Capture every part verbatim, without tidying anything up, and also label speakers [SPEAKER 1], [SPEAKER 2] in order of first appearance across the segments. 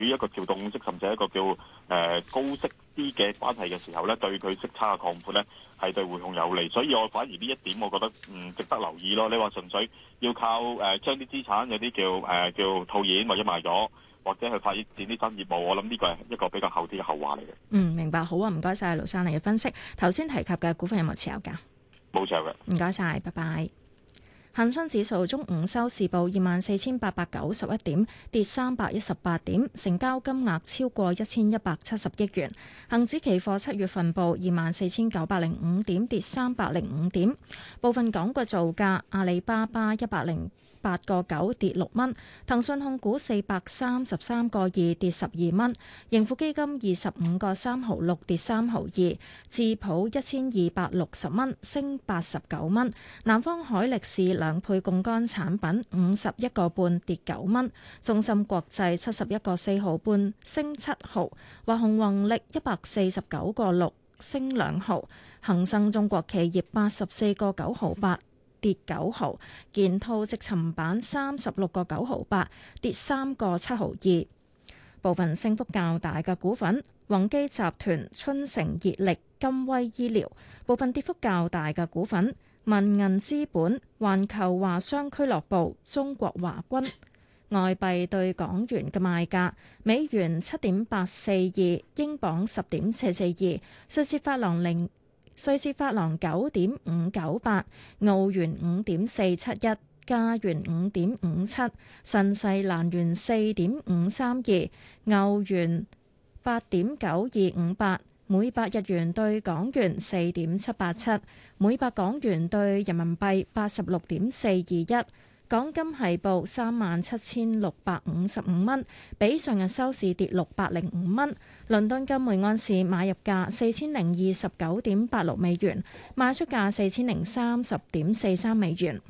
[SPEAKER 1] 於一個調動式甚至係一個叫誒、呃、高息啲嘅關係嘅時候咧，對佢息差嘅擴闊咧係對匯控有利，所以我反而呢一點我覺得唔值得留意咯。你話純粹要靠誒、呃、將啲資產有啲叫誒、呃、叫套現或者賣咗，或者去發展啲新業務，我諗呢個係一個比較後啲嘅後話嚟嘅。
[SPEAKER 2] 嗯，明白。好啊，唔該晒盧生你嘅分析。頭先提及嘅股份有冇持有㗎？
[SPEAKER 1] 冇持有嘅。
[SPEAKER 2] 唔該晒，拜拜。恒生指數中午收市報二萬四千八百九十一點，跌三百一十八點，成交金額超過一千一百七十億元。恒指期貨七月份報二萬四千九百零五點，跌三百零五點。部分港股造價：阿里巴巴一百零八個九跌六蚊，騰訊控股四百三十三個二跌十二蚊，盈富基金二十五個三毫六跌三毫二，智普一千二百六十蚊升八十九蚊，南方海力士兩倍槓桿產品五十一個半跌九蚊，中芯國際七十一個四毫半升七毫，華虹宏力一百四十九個六升兩毫，恒生中國企業八十四個九毫八跌九毫，建滔積層板三十六個九毫八，跌三個七毫二。部分升幅較大嘅股份：宏基集團、春城熱力、金威醫療。部分跌幅較大嘅股份：民銀資本、環球華商俱樂部、中國華軍。外幣對港元嘅賣價：美元七點八四二，英鎊十點四四二，瑞士法郎零。瑞士法郎九點五九八，澳元五點四七一，加元五點五七，新西蘭元四點五三二，歐元八點九二五八，每百日元對港元四點七八七，每百港元對人民幣八十六點四二一。港金係報三萬七千六百五十五蚊，比上日收市跌六百零五蚊。倫敦金每安士買入價四千零二十九點八六美元，賣出價四千零三十點四三美元。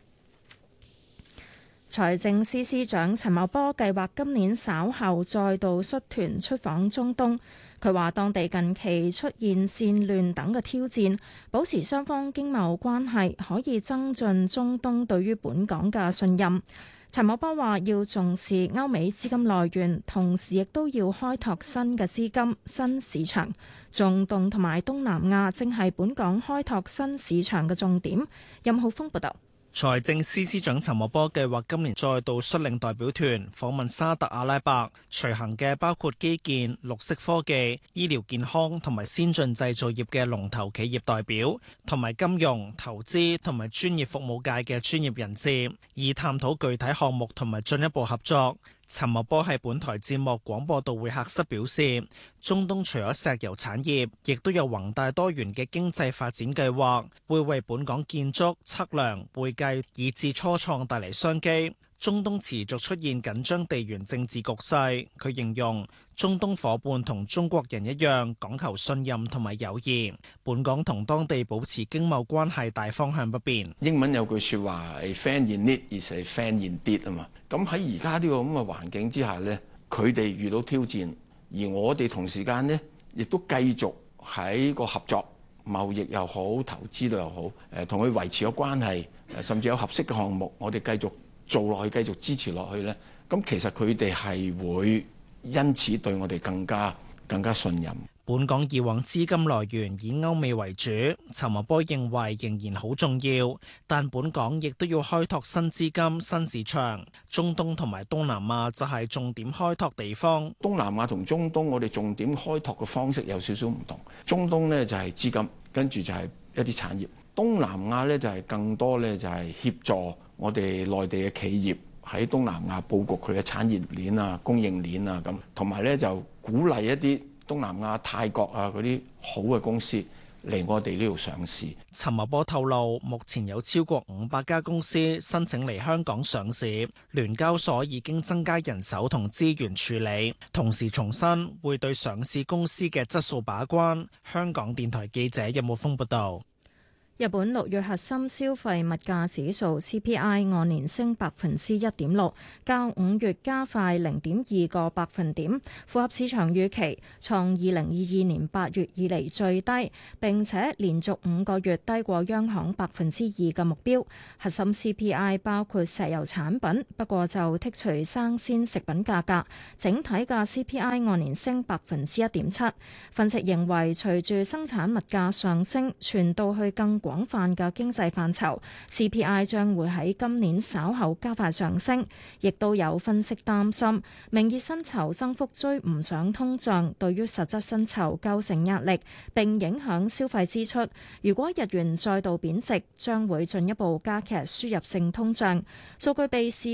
[SPEAKER 2] 財政司司長陳茂波計劃今年稍後再度率團出訪中東。佢話當地近期出現戰亂等嘅挑戰，保持雙方經貿關係可以增進中東對於本港嘅信任。陳茂波話要重視歐美資金來源，同時亦都要開拓新嘅資金、新市場。中東同埋東南亞正係本港開拓新市場嘅重點。任浩峰報道。
[SPEAKER 3] 財政司司長陳茂波計劃今年再度率領代表團訪問沙特阿拉伯，隨行嘅包括基建、綠色科技、醫療健康同埋先進製造業嘅龍頭企業代表，同埋金融、投資同埋專業服務界嘅專業人士，以探討具體項目同埋進一步合作。陳茂波喺本台節目廣播道會客室表示，中東除咗石油產業，亦都有宏大多元嘅經濟發展計劃，會為本港建築、測量、會計以至初創帶嚟商機。中東持續出現緊張地緣政治局勢，佢形容中東夥伴同中國人一樣講求信任同埋友誼，本港同當地保持經貿關係大方向不變。
[SPEAKER 4] 英文有句説話係 friend in need is a friend indeed啊嘛。咁喺而家呢個咁嘅環境之下呢，佢哋遇到挑戰，而我哋同時間呢亦都繼續喺個合作、貿易又好、投資都又好，誒同佢維持個關係，甚至有合適嘅項目，我哋繼續做落去，繼續支持落去呢。咁其實佢哋係會因此對我哋更加更加信任。
[SPEAKER 3] 本港以往資金來源以歐美為主，陳茂波認為仍然好重要，但本港亦都要開拓新資金、新市場。中東同埋東南亞就係重點開拓地方。
[SPEAKER 4] 東南亞同中東，我哋重點開拓嘅方式有少少唔同。中東呢就係資金，跟住就係一啲產業。東南亞呢就係更多呢就係協助我哋內地嘅企業喺東南亞佈局佢嘅產業鏈啊、供應鏈啊咁，同埋呢就鼓勵一啲東南亞、泰國啊嗰啲好嘅公司嚟我哋呢度上市。
[SPEAKER 3] 陳茂波透露，目前有超過五百家公司申請嚟香港上市，聯交所已經增加人手同資源處理，同時重申會對上市公司嘅質素把關。香港電台記者任武峯報道。
[SPEAKER 2] 日本六月核心消費物價指數 C P I 按年升百分之一點六，較五月加快零點二個百分點，符合市場預期，創二零二二年八月以嚟最低，並且連續五個月低過央行百分之二嘅目標。核心 C P I 包括石油產品，不過就剔除生鮮食品價格，整體嘅 C P I 按年升百分之一點七。分析認為，隨住生產物價上升，傳導去更廣泛嘅經濟範疇 ，C P I 將會喺今年稍後加快上升。亦都有分析擔心，名義薪酬增幅追唔上通脹，對於實質薪酬構成壓力，並影響消費支出。如果日元再度貶值，將會進一步加劇輸入性通脹。數據被視